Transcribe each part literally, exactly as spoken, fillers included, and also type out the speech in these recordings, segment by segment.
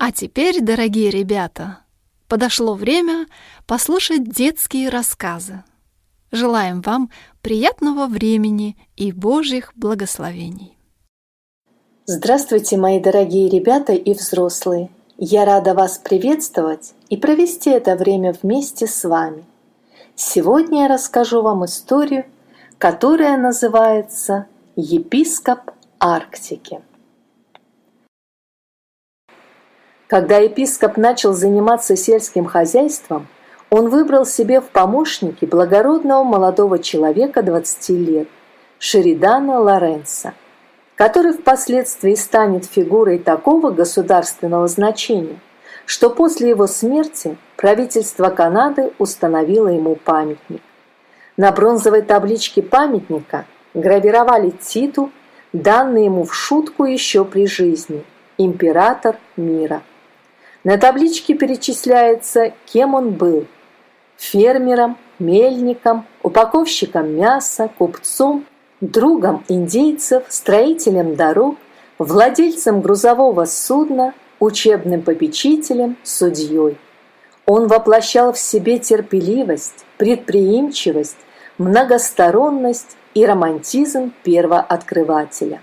А теперь, дорогие ребята, подошло время послушать детские рассказы. Желаем вам приятного времени и Божьих благословений. Здравствуйте, мои дорогие ребята и взрослые! Я рада вас приветствовать и провести это время вместе с вами. Сегодня я расскажу вам историю, которая называется «Епископ Арктики». Когда епископ начал заниматься сельским хозяйством, он выбрал себе в помощники благородного молодого человека двадцати лет, Шеридана Лоренса, который впоследствии станет фигурой такого государственного значения, что после его смерти правительство Канады установило ему памятник. На бронзовой табличке памятника гравировали титул, данный ему в шутку еще при жизни – «Император мира». На табличке перечисляется, кем он был – фермером, мельником, упаковщиком мяса, купцом, другом индейцев, строителем дорог, владельцем грузового судна, учебным попечителем, судьей. Он воплощал в себе терпеливость, предприимчивость, многосторонность и романтизм первооткрывателя.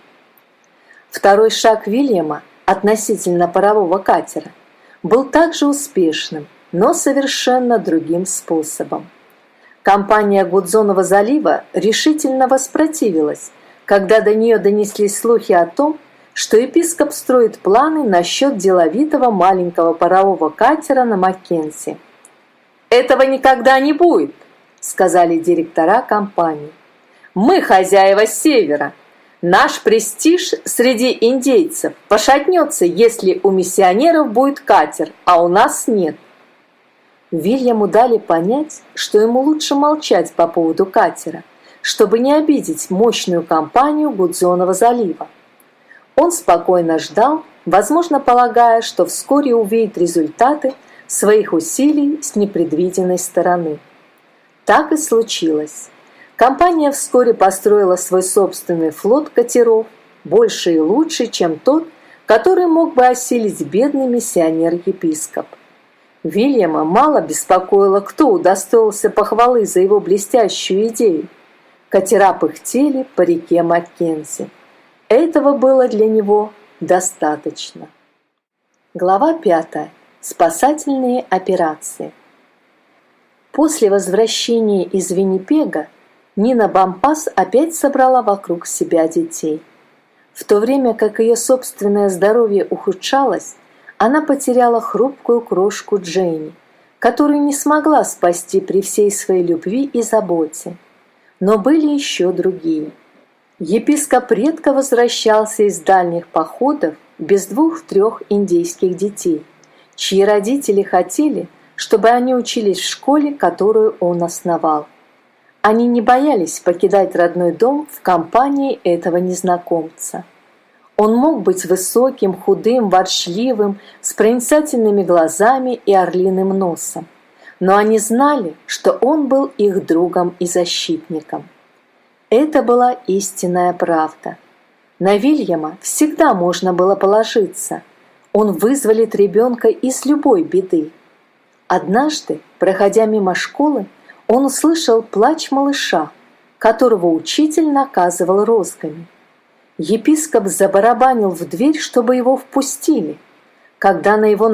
Второй шаг Вильяма относительно парового катера был также успешным, но совершенно другим способом. Компания Гудзонова залива решительно воспротивилась, когда до нее донеслись слухи о том, что епископ строит планы насчет деловитого маленького парового катера на Маккензи. «Этого никогда не будет», — сказали директора компании. «Мы хозяева Севера. Наш престиж среди индейцев пошатнется, если у миссионеров будет катер, а у нас нет». Вильяму дали понять, что ему лучше молчать по поводу катера, чтобы не обидеть мощную компанию Гудзонова залива. Он спокойно ждал, возможно, полагая, что вскоре увидит результаты своих усилий с непредвиденной стороны. Так и случилось. Компания вскоре построила свой собственный флот катеров, больше и лучше, чем тот, который мог бы осилить бедный миссионер-епископ. Вильяма мало беспокоило, кто удостоился похвалы за его блестящую идею. Катера пыхтели по реке Маккензи. Этого было для него достаточно. Глава пятая. Спасательные операции. После возвращения из Виннипега Нина Бампас опять собрала вокруг себя детей. В то время как ее собственное здоровье ухудшалось, она потеряла хрупкую крошку Дженни, которую не смогла спасти при всей своей любви и заботе. Но были еще другие. Епископ редко возвращался из дальних походов без двух-трех индейских детей, чьи родители хотели, чтобы они учились в школе, которую он основал. Они не боялись покидать родной дом в компании этого незнакомца. Он мог быть высоким, худым, ворчливым, с проницательными глазами и орлиным носом, но они знали, что он был их другом и защитником. Это была истинная правда. На Вильяма всегда можно было положиться. Он вызволит ребенка из любой беды. Однажды, проходя мимо школы, он услышал плач малыша, которого учитель наказывал розгами. Епископ забарабанил в дверь, чтобы его впустили. Когда на его